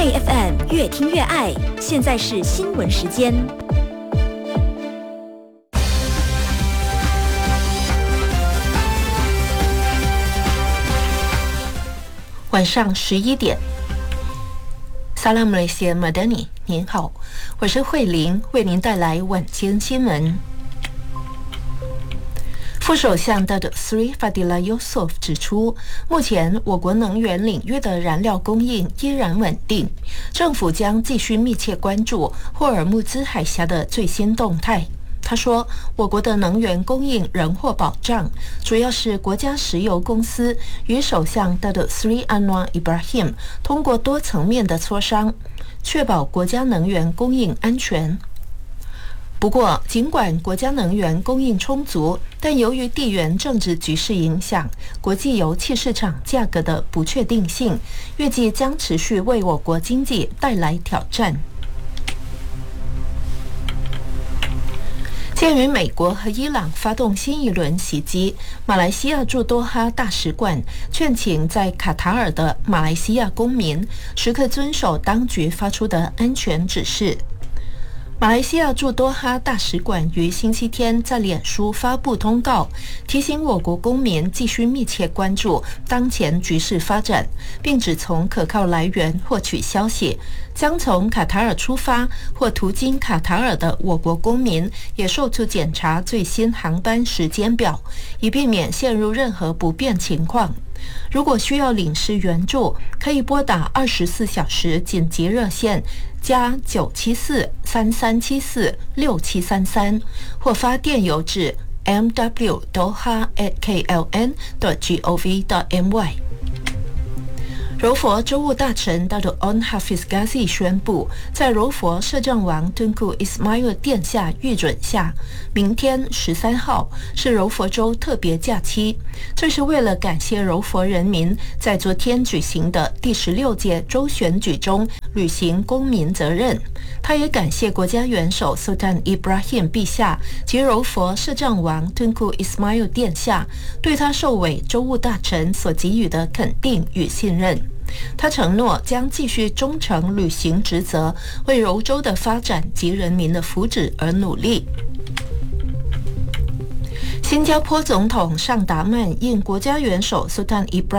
爱 FM 越听越爱，现在是新闻时间。 晚上11点。Salam Malaysia Madani， 您好，我是慧玲，为您带来晚间新闻。副首相Datuk Seri Fadillah Yusof 指出，目前我国能源领域的燃料供应依然稳定，政府将继续密切关注霍尔木兹海峡的最新动态。他说，我国的能源供应仍获保障，主要是国家石油公司与首相Datuk Seri Anwar Ibrahim 通过多层面的磋商，确保国家能源供应安全。不过，尽管国家能源供应充足，但由于地缘政治局势影响，国际油气市场价格的不确定性，预计将持续为我国经济带来挑战。鉴于美国和伊朗发动新一轮袭击，马来西亚驻多哈大使馆劝请在卡塔尔的马来西亚公民时刻遵守当局发出的安全指示。马来西亚驻多哈大使馆于星期天在脸书发布通告，提醒我国公民继续密切关注当前局势发展，并只从可靠来源获取消息。将从卡塔尔出发或途经卡塔尔的我国公民也受处检查最新航班时间表，以避免陷入任何不便情况。如果需要领事援助，可以拨打24小时紧急热线加974-3374-6733，或发电邮至 mw.doha@kln.gov.my。柔佛州务大臣Datuk Onn Hafiz Ghazi 宣布，在柔佛摄政王Tunku Ismail 殿下御准下，明天13号是柔佛州特别假期。这是为了感谢柔佛人民在昨天举行的第16届州选举中履行公民责任。他也感谢国家元首 Sultan Ibrahim 陛下及柔佛摄政王 Tunku Ismail 殿下对他受委州务大臣所给予的肯定与信任。他承诺将继续忠诚履行职责，为柔州的发展及人民的福祉而努力。新加坡总统尚达曼应国家元首 Sultan Ibrahim